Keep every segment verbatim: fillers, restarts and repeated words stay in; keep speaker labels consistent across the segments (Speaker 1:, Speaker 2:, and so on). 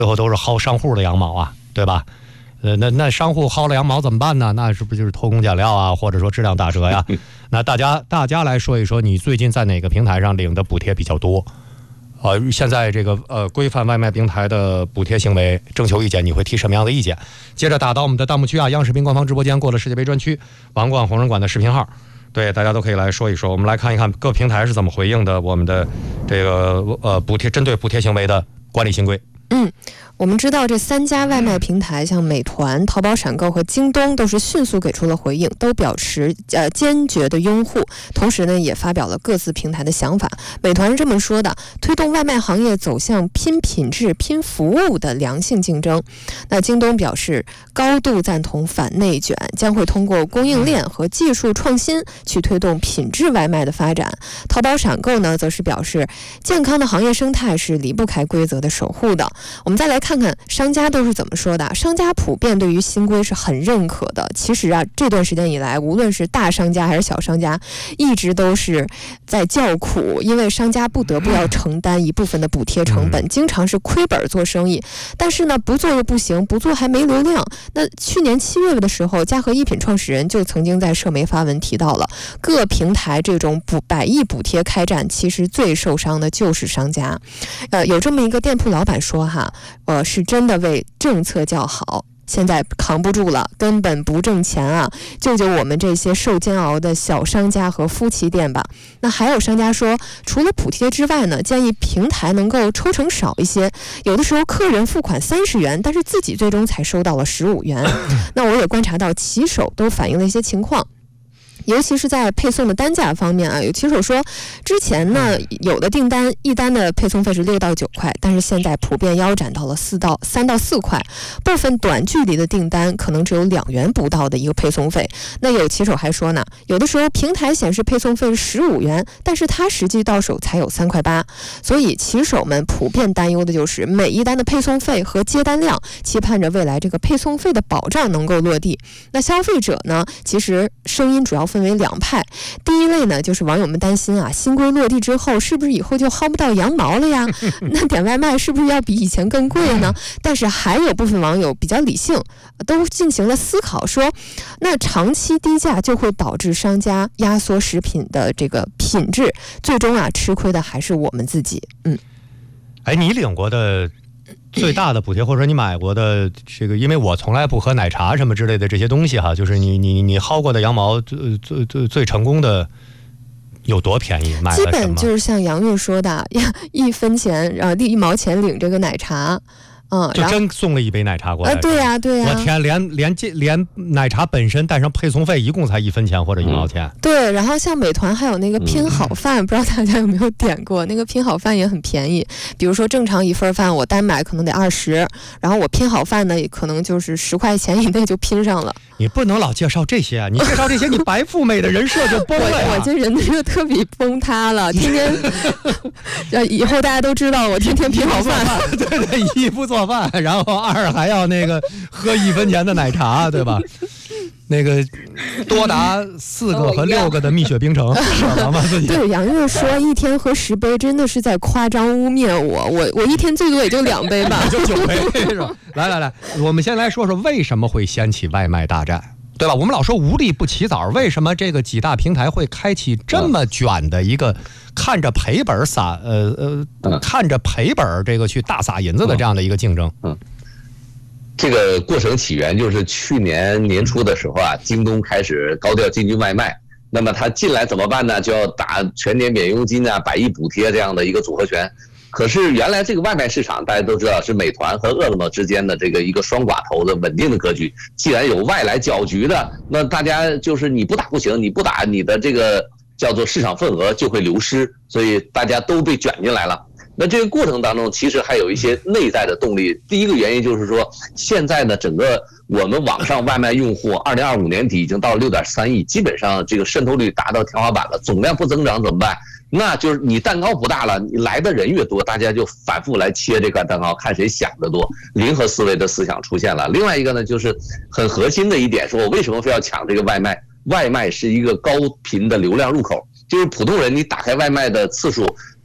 Speaker 1: 最后都是薅商户的羊毛啊，对吧？呃，那那商户薅了羊毛怎么办呢？那是不是就是偷工减料啊，或者说质量打折呀？那大家大家来说一说，你最近在哪个平台上领的补贴比较多？呃，现在这个呃规范外卖平台的补贴行为征求意见，你会提什么样的意见？接着打到我们的弹幕区啊，央视频官方直播间过了世界杯专区王冠红人馆的视频号，对，大家都可以来说一说。我们来看一看各平台是怎么回应的我们的这个呃补贴针对补贴行为的管理新规。
Speaker 2: 嗯，我们知道这三家外卖平台，像美团、淘宝闪购和京东，都是迅速给出了回应，都表示呃坚决的拥护，同时呢也发表了各自平台的想法。美团是这么说的：推动外卖行业走向拼品质、拼服务的良性竞争。那京东表示高度赞同反内卷，将会通过供应链和技术创新去推动品质外卖的发展。淘宝闪购呢，则是表示健康的行业生态是离不开规则的守护的。我们再来看看商家都是怎么说的。商家普遍对于新规是很认可的。其实啊，这段时间以来，无论是大商家还是小商家，一直都是在叫苦，因为商家不得不要承担一部分的补贴成本，经常是亏本做生意。但是呢，不做又不行，不做还没流量。那去年七月的时候，嘉禾一品创始人就曾经在社媒发文提到了，各平台这种补百亿补贴开战，其实最受伤的就是商家。呃，有这么一个店铺老板说哈，呃，是真的为政策叫好，现在扛不住了，根本不挣钱啊！救救我们这些受煎熬的小商家和夫妻店吧。那还有商家说，除了补贴之外呢，建议平台能够抽成少一些，有的时候客人付款三十元，但是自己最终才收到了十五元。那我也观察到骑手都反映了一些情况。尤其是在配送的单价方面啊，有骑手说，之前呢有的订单一单的配送费是六到九块，但是现在普遍腰斩到了四到三到四块，部分短距离的订单可能只有两元不到的一个配送费。那有骑手还说呢，有的时候平台显示配送费是十五元，但是他实际到手才有三块八。所以骑手们普遍担忧的就是每一单的配送费和接单量，期盼着未来这个配送费的保障能够落地。那消费者呢，其实声音主要分为两派。第一类呢，就是网友们担心啊，新规落地之后，是不是以后就薅不到羊毛了呀？那点外卖是不是要比以前更贵呢？但是还有部分网友比较理性，都进行了思考，说，那长期低价就会导致商家压缩食品的这个品质，最终啊，吃亏的还是我们自己。嗯，
Speaker 1: 哎，你领过的最大的补贴，或者说你买过的这个，因为我从来不喝奶茶什么之类的这些东西哈，就是你你你薅过的羊毛最最最最成功的有多便宜？买了什么？
Speaker 2: 基本就是像杨玉说的，一分钱然后一毛钱领这个奶茶。嗯，
Speaker 1: 就真送了一杯奶茶过来。
Speaker 2: 呃、对呀、啊、对呀、啊，
Speaker 1: 我天，连连连奶茶本身带上配送费，一共才一分钱或者一毛钱。
Speaker 2: 嗯、对，然后像美团还有那个拼好饭、嗯，不知道大家有没有点过？那个拼好饭也很便宜，比如说正常一份饭我单买可能得二十，然后我拼好饭呢，也可能就是十块钱以内就拼上了。
Speaker 1: 你不能老介绍这些啊！你介绍这些，你白富美的人设就崩了呀！
Speaker 2: 我我这人设特别崩塌了，天天，以后大家都知道我天天拼好饭，
Speaker 1: 对对，一不做饭，然后二还要那个喝一分钱的奶茶，对吧？那个多达四个和六个的蜜雪冰城，知吗？自己
Speaker 2: 对杨月说一天喝十杯，真的是在夸张污蔑我。我我一天最多也就两杯吧，
Speaker 1: 就九杯是吧？来来来，我们先来说说为什么会掀起外卖大战，对吧？我们老说无利不起早，为什么这个几大平台会开启这么卷的一个看着赔本撒呃呃看着赔本这个去大撒银子的这样的一个竞争？
Speaker 3: 嗯。这个过程起源就是去年年初的时候啊，京东开始高调进军外卖。那么他进来怎么办呢？就要打全年免佣金啊、百亿补贴这样的一个组合拳。可是原来这个外卖市场大家都知道是美团和饿了么之间的这个一个双寡头的稳定的格局。既然有外来搅局的，那大家就是你不打不行，你不打你的这个叫做市场份额就会流失，所以大家都被卷进来了。那这个过程当中，其实还有一些内在的动力。第一个原因就是说，现在呢，整个我们网上外卖用户，二零二五年底已经到了六点三亿，基本上这个渗透率达到天花板了。总量不增长怎么办？那就是你蛋糕不大了，你来的人越多，大家就反复来切这块蛋糕，看谁想得多，零和思维的思想出现了。另外一个呢，就是很核心的一点，说我为什么非要抢这个外卖？外卖是一个高频的流量入口，就是普通人你打开外卖的次数。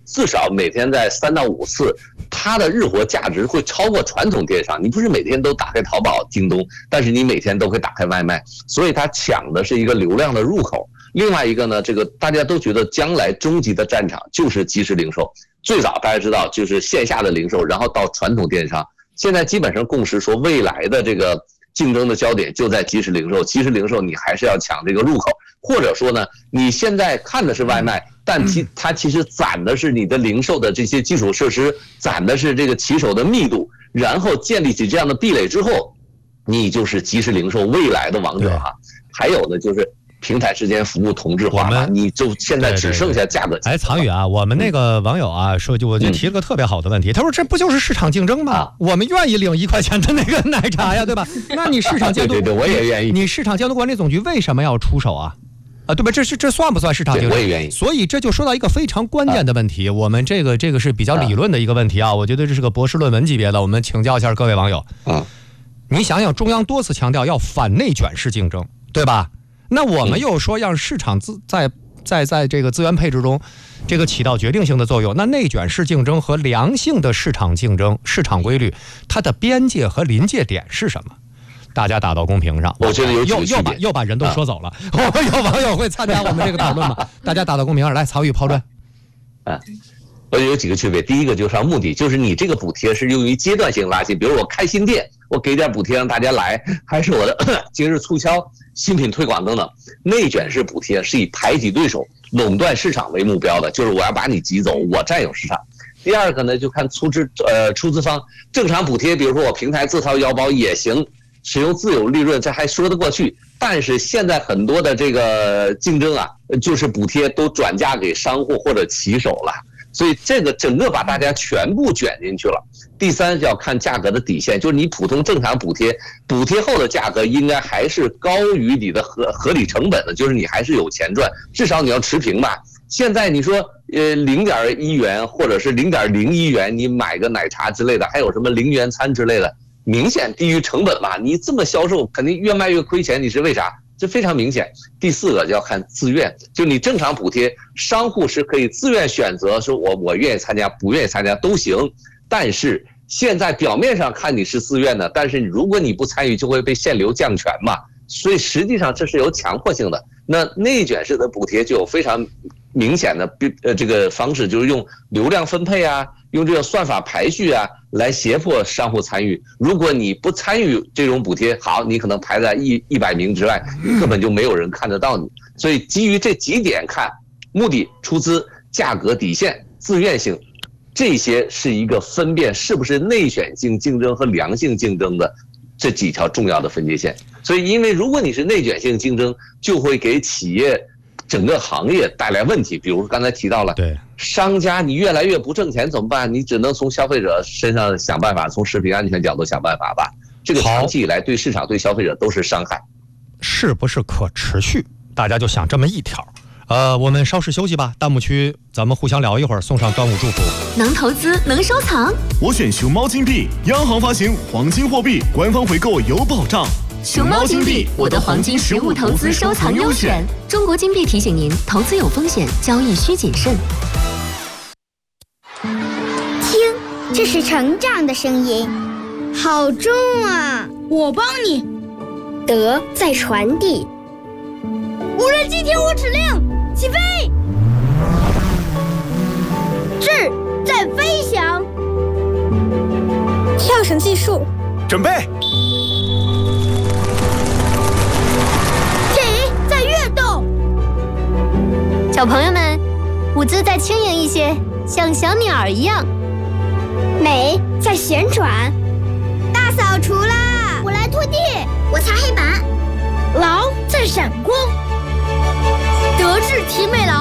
Speaker 3: 至少每天在三到五次，它的日活价值会超过传统电商。你不是每天都打开淘宝、京东，但是你每天都会打开外卖，所以它抢的是一个流量的入口。另外一个呢，这个大家都觉得将来终极的战场就是即时零售。最早大家知道就是线下的零售，然后到传统电商。现在基本上共识说，未来的这个竞争的焦点就在即时零售。即时零售你还是要抢这个入口，或者说呢，你现在看的是外卖，但其它其实攒的是你的零售的这些基础设施，攒的是这个骑手的密度，然后建立起这样的壁垒之后，你就是即时零售未来的王者哈。还有呢，就是平台之间服务同质化嘛，你就现在只剩下价格。
Speaker 1: 哎，曹宇啊，我们那个网友啊说，就我就提了个特别好的问题，他说这不就是市场竞争吗？啊、我们愿意领一块钱的那个奶茶呀，对吧？那你市场监督，
Speaker 3: 对对对，我也愿意。
Speaker 1: 你市场监督管理总局为什么要出手啊？啊，对吧？这是这算不算市场竞争？
Speaker 3: 我也愿意。
Speaker 1: 所以这就说到一个非常关键的问题，啊、我们这个这个是比较理论的一个问题啊，我觉得这是个博士论文级别的，我们请教一下各位网友。啊，你想想，中央多次强调要反内卷式竞争，对吧？那我们又说让市场资在在在这个资源配置中，这个起到决定性的作用。那内卷式竞争和良性的市场竞争、市场规律，它的边界和临界点是什么？大家打到公屏上。
Speaker 3: 我觉得有
Speaker 1: 又又把又把人都说走了。啊、我们有网友会参加我们这个讨论吗？大家打到公屏上来，曹宇抛砖。
Speaker 3: 啊。我有几个区别，第一个就是目的，就是你这个补贴是用于阶段性拉新，比如我开新店，我给点补贴让大家来，还是我的节日促销、新品推广等等。内卷式补贴是以排挤对手、垄断市场为目标的，就是我要把你挤走，我占有市场。第二个呢，就看出资呃出资方正常补贴，比如说我平台自掏腰包也行，使用自有利润，这还说得过去。但是现在很多的这个竞争啊，就是补贴都转嫁给商户或者骑手了。所以这个整个把大家全部卷进去了。第三要看价格的底线，就是你普通正常补贴，补贴后的价格应该还是高于你的合合理成本的，就是你还是有钱赚，至少你要持平吧。现在你说呃零点一元或者是零点零一元，你买个奶茶之类的，还有什么零元餐之类的，明显低于成本嘛。你这么销售，肯定越卖越亏钱，你是为啥？这非常明显。第四个要看自愿，就你正常补贴，商户是可以自愿选择，说我我愿意参加，不愿意参加都行。但是现在表面上看你是自愿的，但是如果你不参与，就会被限流降权嘛。所以实际上这是有强迫性的。那内卷式的补贴就有非常明显的呃这个方式，就是用流量分配啊，用这个算法排序啊，来胁迫商户参与。如果你不参与这种补贴，好，你可能排在一一百名之外，你根本就没有人看得到你。所以基于这几点看，目的、出资、价格底线、自愿性，这些是一个分辨是不是内选性竞争和良性竞争的这几条重要的分界线。所以，因为如果你是内卷性竞争，就会给企业整个行业带来问题。比如刚才提到了，
Speaker 1: 对
Speaker 3: 商家你越来越不挣钱怎么办？你只能从消费者身上想办法，从食品安全角度想办法吧。这个长期以来对市场、对消费者都是伤害。
Speaker 1: 是不是可持续？大家就想这么一条。呃，我们稍事休息吧，弹幕区咱们互相聊一会儿，送上端午祝福。
Speaker 4: 能投资，能收藏，
Speaker 5: 我选熊猫金币，央行发行黄金货币，官方回购有保障。
Speaker 4: 熊猫金币，我的黄金实物投资收藏优选。中国金币提醒您，投资有风险，交易需谨慎。
Speaker 6: 听，这是成长的声音，好重啊！
Speaker 7: 我帮你。
Speaker 6: 德在传递。
Speaker 7: 无人机听我指令，起飞！
Speaker 6: 智在飞翔。跳绳技术，
Speaker 5: 准备。
Speaker 6: 体在跃动。
Speaker 4: 小朋友们，舞姿再轻盈一些，像小鸟儿一样。
Speaker 6: 美在旋转。大扫除啦！我来拖地，我擦黑板。劳在闪光。
Speaker 7: 德智体美劳